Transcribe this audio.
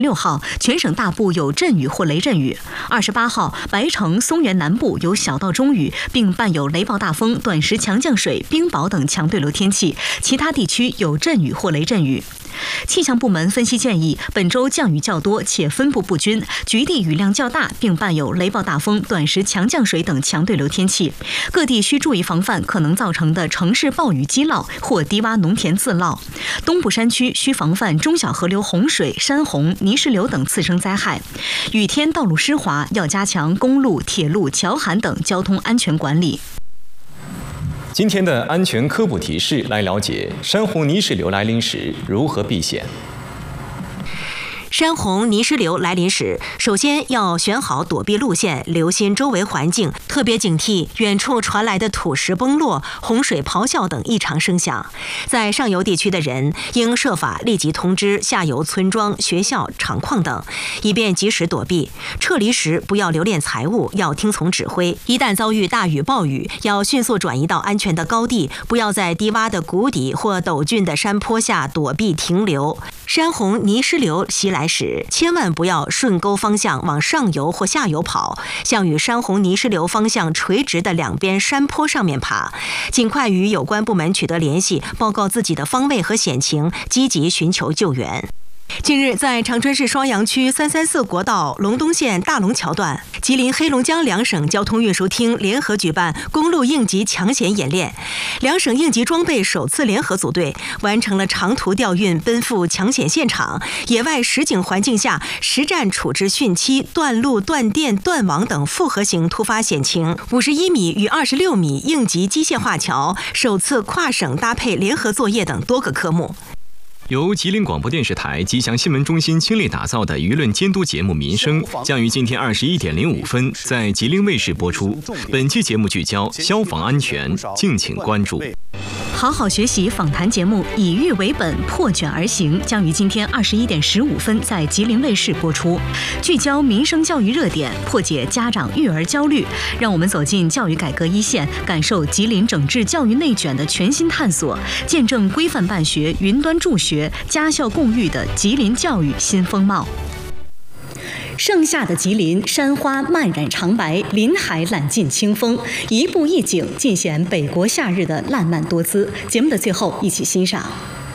6号，全省大部有阵雨或雷阵雨。28号，白城、松原南部有小到中雨，并伴有雷暴大风、短时强降水、冰雹等强对流天气，其他地区有阵雨或雷阵雨。气象部门分析建议，本周降雨较多且分布不均，局地雨量较大，并伴有雷暴大风、短时强降水等强对流天气。各地需注意防范可能造成的城市暴雨积涝或低洼农田自涝。东部山区需防范中小河流洪水、山洪、泥石流等次生灾害。雨天道路湿滑，要加强公路、铁路、桥涵等交通安全管理。 今天的安全科普提示，来了解山洪泥石流来临时如何避险。 山洪泥石流来临时，首先要选好躲避路线，留心周围环境，特别警惕远处传来的土石崩落、洪水咆哮等异常声响。在上游地区的人应设法立即通知下游村庄、学校、厂矿等，以便及时躲避。撤离时不要留恋财物，要听从指挥。一旦遭遇大雨暴雨，要迅速转移到安全的高地，不要在低洼的谷底或陡峻的山坡下躲避停留。山洪泥石流袭来时，千万不要顺沟方向往上游或下游跑，向与山洪泥石流方向垂直的两边山坡上面爬，尽快与有关部门取得联系，报告自己的方位和险情，积极寻求救援。近日，在长春市双阳区334国道隆东线大龙桥段，吉林、黑龙江两省交通运输厅联合举办公路应急抢险演练，两省应急装备首次联合组队，完成了长途调运奔赴抢险现场，野外实景环境下实战处置汛期、断路、断电、断网等复合型突发险情。51米与26米应急机械化桥首次跨省搭配联合作业等多个科目。 由吉林广播电视台吉祥新闻中心倾力打造的舆论监督节目《民生》将于今天21点05分在吉林卫视播出。本期节目聚焦消防安全，敬请关注。 好好学习访谈节目以育为本，破卷而行，将于今天21点15分在吉林卫视播出，聚焦民生教育热点，破解家长育儿焦虑，让我们走进教育改革一线，感受吉林整治教育内卷的全新探索，见证规范办学、云端助学、家校共育的吉林教育新风貌。盛夏的吉林，山花漫染长白，林海揽尽清风，一步一景尽显北国夏日的烂漫多姿。节目的最后，一起欣赏。